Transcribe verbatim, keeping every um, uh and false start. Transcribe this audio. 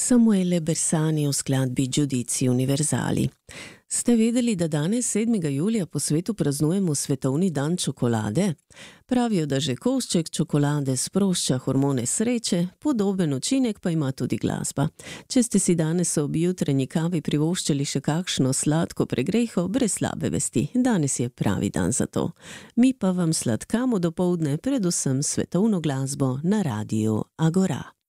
Samuele Bersani v skladbi Giudizi Univerzali. Ste vedeli, da danes sedmega julija po svetu praznujemo svetovni dan čokolade? Pravijo, da že košček čokolade sprošča hormone sreče, podoben učinek pa ima tudi glasba. Če ste si danes ob jutranji kavi privoščili še kakšno sladko pregreho, brez slabe vesti, danes je pravi dan za to. Mi pa vam sladkamo dopoldne predvsem svetovno glasbo na radiu Agora.